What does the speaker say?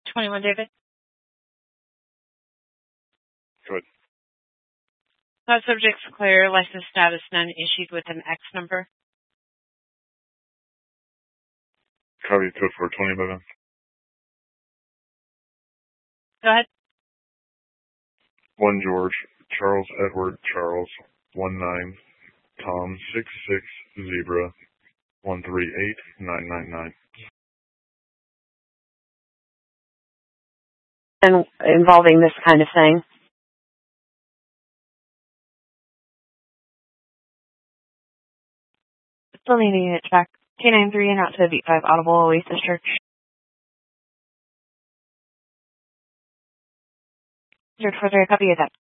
21, David. Good. Subject's clear, license status none, issued with an X number. Copy code for 2011. Go ahead. 1 George, Charles Edward Charles, 19, Tom 66 Zebra, 138999. And involving this kind of thing. Still needing to check. 293 and out to Beat 5 Audible Oasis Church. George 43, copy of that.